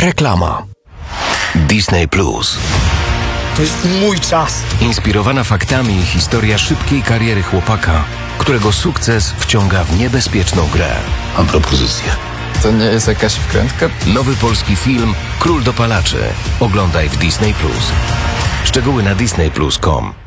Reklama. Disney Plus. To jest mój czas. Inspirowana faktami historia szybkiej kariery chłopaka, którego sukces wciąga w niebezpieczną grę. Mam propozycję. To nie jest jakaś wkrętka? Nowy polski film Król dopalaczy. Oglądaj w Disney Plus. Szczegóły na disneyplus.com.